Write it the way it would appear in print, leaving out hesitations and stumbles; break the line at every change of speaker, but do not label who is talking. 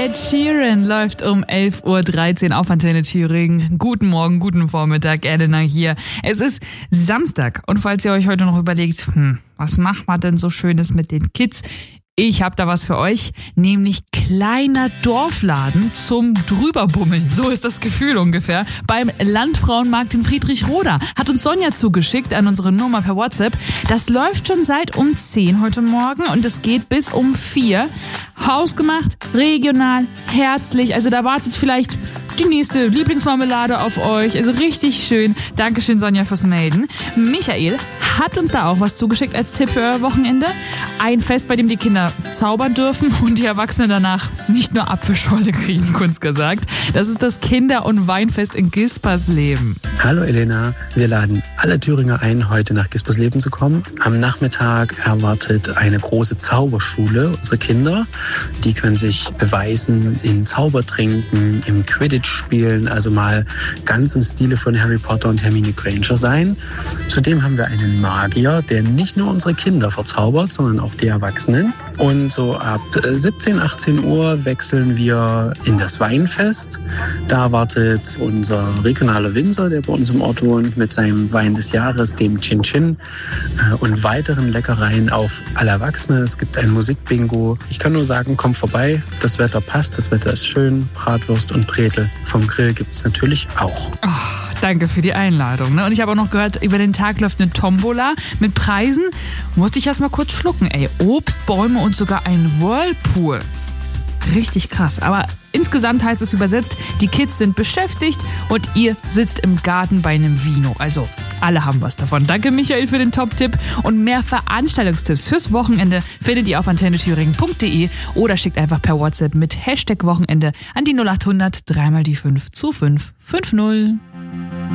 Ed Sheeran läuft um 11.13 Uhr auf Antenne Thüringen. Guten Morgen, guten Vormittag, Elena hier. Es ist Samstag und falls ihr euch heute noch überlegt, was macht man denn so Schönes mit den Kids? Ich habe da was für euch, nämlich kleiner Dorfladen zum Drüberbummeln. So ist das Gefühl ungefähr. Beim Landfrauenmarkt in Friedrichroda hat uns Sonja zugeschickt an unsere Nummer per WhatsApp. Das läuft schon seit um 10 heute Morgen und es geht bis um 4. Hausgemacht, regional, herzlich. Also da wartet vielleicht die nächste Lieblingsmarmelade auf euch. Also richtig schön. Dankeschön, Sonja, fürs Melden. Michael hat uns da auch was zugeschickt als Tipp für euer Wochenende. Ein Fest, bei dem die Kinder zaubern dürfen und die Erwachsenen danach nicht nur Apfelschorle kriegen, kurz gesagt. Das ist das Kinder- und Weinfest in Gispersleben.
Hallo Elena, wir laden alle Thüringer ein, heute nach Gispersleben zu kommen. Am Nachmittag erwartet eine große Zauberschule unsere Kinder. Die können sich beweisen in Zaubertränken, im Quidditch spielen, also mal ganz im Stile von Harry Potter und Hermine Granger sein. Zudem haben wir einen Magier, der nicht nur unsere Kinder verzaubert, sondern auch die Erwachsenen. Und so ab 17, 18 Uhr wechseln wir in das Weinfest. Da wartet unser regionaler Winzer, der bei uns im Ort wohnt, mit seinem Wein des Jahres, dem Chin Chin, und weiteren Leckereien auf alle Erwachsene. Es gibt ein Musikbingo. Ich kann nur sagen, kommt vorbei. Das Wetter passt, das Wetter ist schön. Bratwurst und Bretel vom Grill gibt es natürlich auch.
Oh, danke für die Einladung. Und ich habe auch noch gehört, über den Tag läuft eine Tombola mit Preisen. Musste ich erst mal kurz schlucken. Obst, Bäume und sogar ein Whirlpool. Richtig krass. Aber insgesamt heißt es übersetzt, die Kids sind beschäftigt und ihr sitzt im Garten bei einem Vino. Also alle haben was davon. Danke Michael für den Top-Tipp. Und mehr Veranstaltungstipps fürs Wochenende findet ihr auf antennethüringen.de oder schickt einfach per WhatsApp mit #Wochenende an die 0800 3 mal die 5 zu 550.